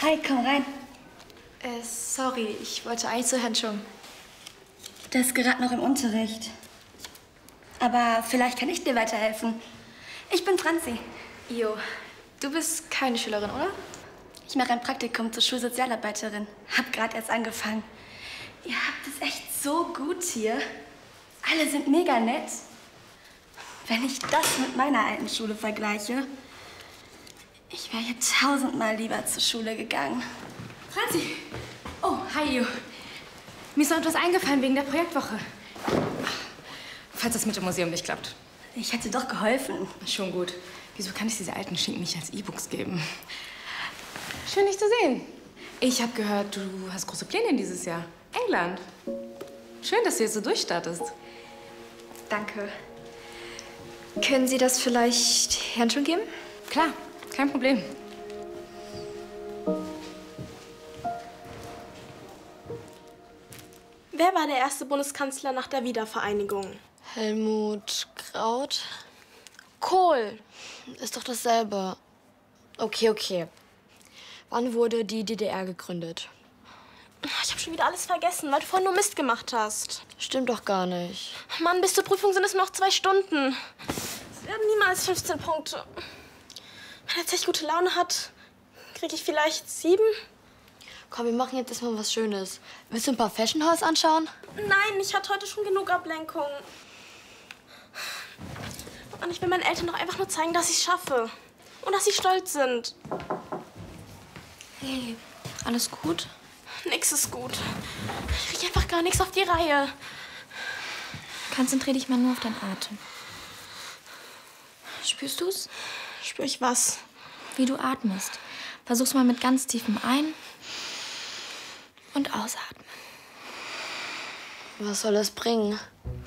Hi, komm rein. Sorry, ich wollte eigentlich zu Herrn Chung. Der ist gerade noch im Unterricht. Aber vielleicht kann ich dir weiterhelfen. Ich bin Franzi. Jo, du bist keine Schülerin, oder? Ich mache ein Praktikum zur Schulsozialarbeiterin. Hab gerade erst angefangen. Ihr habt es echt so gut hier. Alle sind mega nett. Wenn ich das mit meiner alten Schule vergleiche, ich wäre hier 1000-mal lieber zur Schule gegangen. Franzi! Oh, hi, Jo. Mir ist noch etwas eingefallen wegen der Projektwoche. Falls das mit dem Museum nicht klappt. Ich hätte doch geholfen. Schon gut. Wieso kann ich diese alten Schinken nicht als E-Books geben? Schön, dich zu sehen. Ich habe gehört, du hast große Pläne dieses Jahr. England. Schön, dass du jetzt so durchstartest. Danke. Können Sie das vielleicht Herrn Chung geben? Klar, kein Problem. Wer war der erste Bundeskanzler nach der Wiedervereinigung? Helmut Kraut? Kohl. Ist doch dasselbe. Okay. Wann wurde die DDR gegründet? Ich habe schon wieder alles vergessen, weil du vorhin nur Mist gemacht hast. Stimmt doch gar nicht. Mann, bis zur Prüfung sind es nur noch 2 Stunden. Es werden niemals 15 Punkte. Wenn er tatsächlich gute Laune hat, kriege ich vielleicht 7. Komm, wir machen jetzt erstmal was Schönes. Willst du ein paar Fashion Halls anschauen? Nein, ich hatte heute schon genug Ablenkung. Und ich will meinen Eltern doch einfach nur zeigen, dass ich es schaffe. Und dass sie stolz sind. Hey, alles gut? Nix ist gut. Ich kriege einfach gar nichts auf die Reihe. Konzentrier dich mal nur auf deinen Atem. Spürst du's? Spür ich was? Wie du atmest. Versuch's mal mit ganz tiefem Ein- und Ausatmen. Was soll das bringen?